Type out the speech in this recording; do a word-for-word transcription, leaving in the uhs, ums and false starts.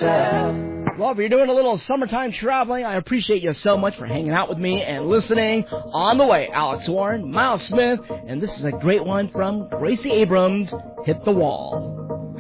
yourself. Well, if you're doing a little summertime traveling, I appreciate you so much for hanging out with me and listening. On the way, Alex Warren, Miles Smith, and this is a great one from Gracie Abrams, Hit the Wall.